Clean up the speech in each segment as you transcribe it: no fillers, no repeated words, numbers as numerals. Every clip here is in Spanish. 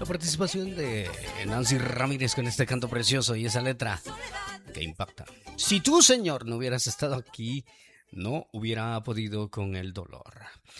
participación de Nancy Ramírez con este canto precioso y esa letra que impacta. Si tú, señor, no hubieras estado aquí, no hubiera podido con el dolor.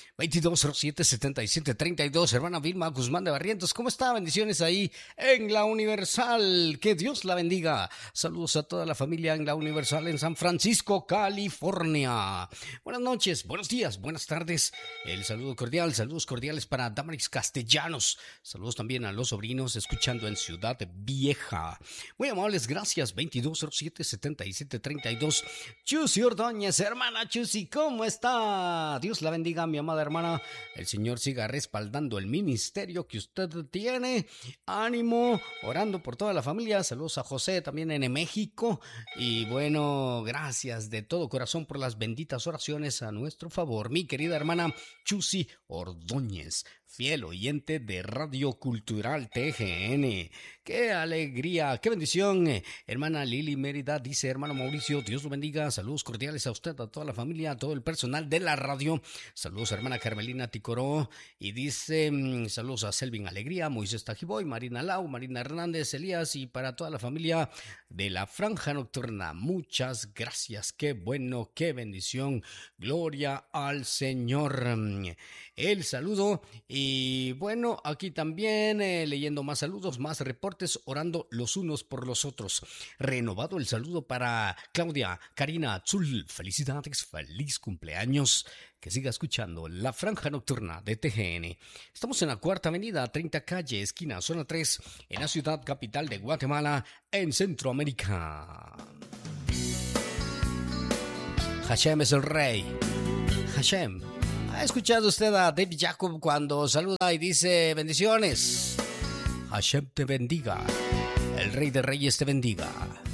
2207-7732, hermana Vilma Guzmán de Barrientos, ¿cómo está? Bendiciones ahí en La Universal, que Dios la bendiga. Saludos a toda la familia en La Universal en San Francisco, California. Buenas noches, buenos días, buenas tardes. El saludo cordial, saludos cordiales para Damaris Castellanos. Saludos también a los sobrinos escuchando en Ciudad Vieja. Muy amables, gracias. 2207-7732. Chusi Ordóñez, hermana Chusi, ¿cómo está? Dios la bendiga, mi amada hermana. El Señor siga respaldando el ministerio que usted tiene. Ánimo, orando por toda la familia. Saludos a José también en México. Y bueno, gracias de todo corazón por las benditas oraciones a nuestro favor. Mi querida hermana Chusi Ordóñez, fiel oyente de Radio Cultural TGN. ¡Qué alegría! ¡Qué bendición! Hermana Lili Mérida dice, hermano Mauricio, Dios lo bendiga. Saludos cordiales a usted, a toda la familia, a todo el personal de la radio. Saludos a hermana Carmelina Ticoró. Y dice, saludos a Selvin Alegría, Moisés Tajiboy, Marina Lau, Marina Hernández, Elías y para toda la familia de la Franja Nocturna. Muchas gracias. ¡Qué bueno! ¡Qué bendición! Gloria al Señor. El saludo. Y bueno, aquí también leyendo más saludos, más reportes, orando los unos por los otros. Renovado el saludo para Claudia Karina Azul. Felicidades, feliz cumpleaños. Que siga escuchando La Franja Nocturna de TGN. Estamos en la Cuarta Avenida, 30 Calle, esquina, zona 3, en la ciudad capital de Guatemala, en Centroamérica. Hashem es el rey. Hashem. ¿Ha escuchado usted a David Jacob cuando saluda y dice bendiciones? Hashem te bendiga. El Rey de Reyes te bendiga.